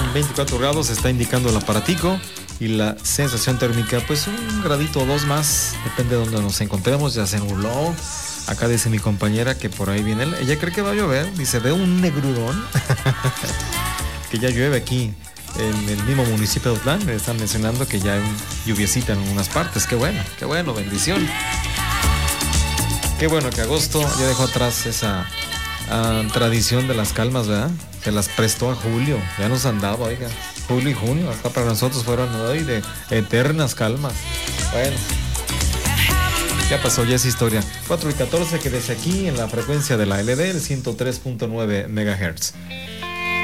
en 24 grados, está indicando el aparatico. Y la sensación térmica, pues un gradito o dos más, depende de donde nos encontremos. Ya se nubló. Acá dice mi compañera que por ahí viene. Ella cree que va a llover. Dice, veo un negrudón. Que ya llueve aquí en el mismo municipio de Otlán. Me están mencionando que ya hay lluviecita en unas partes. Qué bueno, bendición. Qué bueno que agosto ya dejó atrás esa tradición de las calmas, ¿verdad? Se las prestó a julio. Ya nos andaba, oiga. Julio y junio, hasta para nosotros fueron hoy de eternas calmas. Bueno, ya pasó, ya es historia. 4:14, quédese aquí en la frecuencia de la LD, el 103.9 MHz.